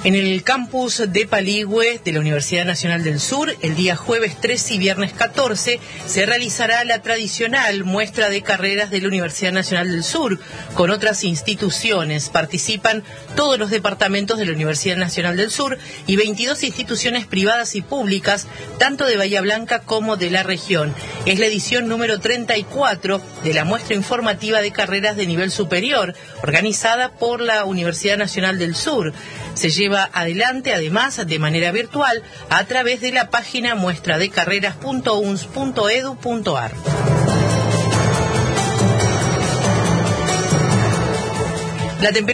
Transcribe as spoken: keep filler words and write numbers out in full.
En el campus de Paligüe de la Universidad Nacional del Sur, el día jueves trece y viernes catorce, se realizará la tradicional muestra de carreras de la Universidad Nacional del Sur. Con otras instituciones participan todos los departamentos de la Universidad Nacional del Sur y veintidós instituciones privadas y públicas, tanto de Bahía Blanca como de la región. Es la edición número treinta y cuatro de la muestra informativa de carreras de nivel superior, organizada por la Universidad Nacional del Sur. Se lleva adelante, además, de manera virtual, a través de la página muestradecarreras punto u n s punto e d u punto a r. La temperatura